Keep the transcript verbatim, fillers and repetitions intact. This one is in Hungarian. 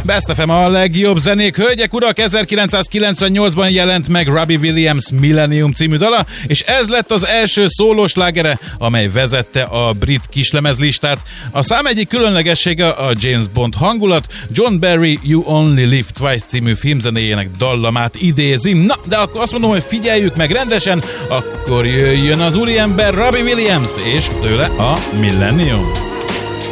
Best ef em a legjobb zenék. Hölgyek, urak, ezerkilencszázkilencvennyolcban jelent meg Robbie Williams Millennium című dala, és ez lett az első szólós slágere, amely vezette a brit kislemezlistát. A szám egyik különlegessége a James Bond hangulat, John Barry You Only Live Twice című filmzenéjének dallamát idézi. Na, de akkor azt mondom, hogy figyeljük meg rendesen, akkor jöjjön az úriember Robbie Williams, és tőle a Millennium.